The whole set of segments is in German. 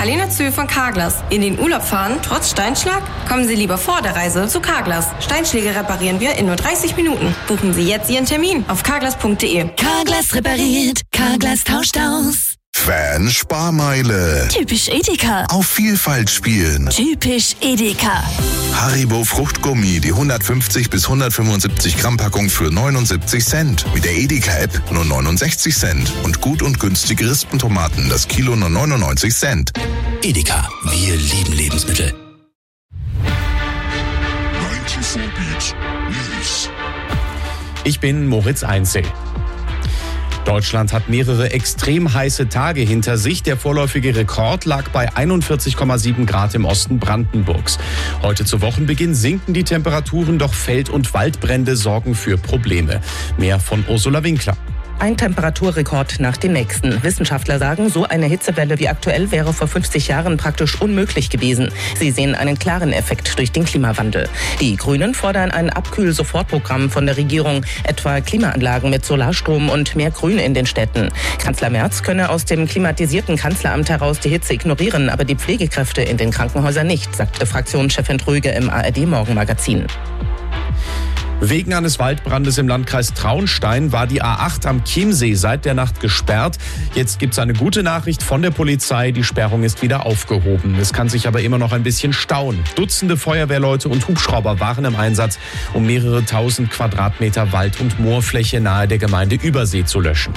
Marlene Zühl von Carglass. In den Urlaub fahren, trotz Steinschlag? Kommen Sie lieber vor der Reise zu Carglass. Steinschläge reparieren wir in nur 30 Minuten. Buchen Sie jetzt Ihren Termin auf carglass.de. Carglass repariert, Carglass tauscht aus. Fan-Sparmeile. Typisch Edeka. Auf Vielfalt spielen. Typisch Edeka. Haribo Fruchtgummi, die 150 bis 175 Gramm Packung für 79 Cent. Mit der Edeka-App nur 69 Cent. Und gut und günstige Rispentomaten, das Kilo nur 99 Cent. Edeka, wir lieben Lebensmittel. 94 Beat News. Ich bin Moritz Einzel. Deutschland hat mehrere extrem heiße Tage hinter sich. Der vorläufige Rekord lag bei 41,7 Grad im Osten Brandenburgs. Heute zu Wochenbeginn sinken die Temperaturen, doch Feld- und Waldbrände sorgen für Probleme. Mehr von Ursula Winkler. Ein Temperaturrekord nach dem nächsten. Wissenschaftler sagen, so eine Hitzewelle wie aktuell wäre vor 50 Jahren praktisch unmöglich gewesen. Sie sehen einen klaren Effekt durch den Klimawandel. Die Grünen fordern ein Abkühl-Sofortprogramm von der Regierung, etwa Klimaanlagen mit Solarstrom und mehr Grün in den Städten. Kanzler Merz könne aus dem klimatisierten Kanzleramt heraus die Hitze ignorieren, aber die Pflegekräfte in den Krankenhäusern nicht, sagte Fraktionschefin Tröge im ARD-Morgenmagazin. Wegen eines Waldbrandes im Landkreis Traunstein war die A8 am Chiemsee seit der Nacht gesperrt. Jetzt gibt's eine gute Nachricht von der Polizei. Die Sperrung ist wieder aufgehoben. Es kann sich aber immer noch ein bisschen stauen. Dutzende Feuerwehrleute und Hubschrauber waren im Einsatz, um mehrere tausend Quadratmeter Wald- und Moorfläche nahe der Gemeinde Übersee zu löschen.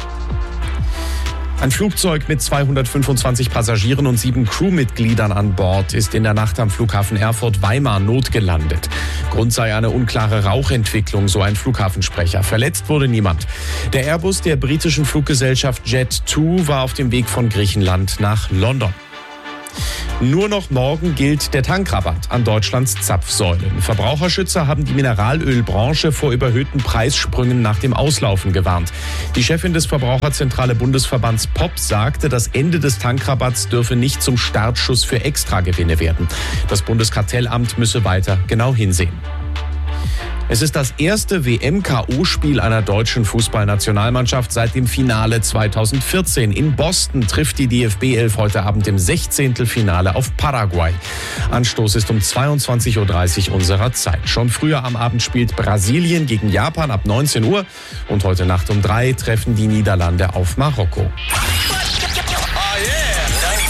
Ein Flugzeug mit 225 Passagieren und 7 Crewmitgliedern an Bord ist in der Nacht am Flughafen Erfurt-Weimar notgelandet. Grund sei eine unklare Rauchentwicklung, so ein Flughafensprecher. Verletzt wurde niemand. Der Airbus der britischen Fluggesellschaft Jet2 war auf dem Weg von Griechenland nach London. Nur noch morgen gilt der Tankrabatt an Deutschlands Zapfsäulen. Verbraucherschützer haben die Mineralölbranche vor überhöhten Preissprüngen nach dem Auslaufen gewarnt. Die Chefin des Verbraucherzentrale Bundesverbands POP sagte, das Ende des Tankrabatts dürfe nicht zum Startschuss für Extragewinne werden. Das Bundeskartellamt müsse weiter genau hinsehen. Es ist das erste WM-KO-Spiel einer deutschen Fußballnationalmannschaft seit dem Finale 2014. In Boston trifft die DFB 11 heute Abend im 16. Finale auf Paraguay. Anstoß ist um 22.30 Uhr unserer Zeit. Schon früher am Abend spielt Brasilien gegen Japan ab 19 Uhr. Und heute Nacht um 3 treffen die Niederlande auf Marokko.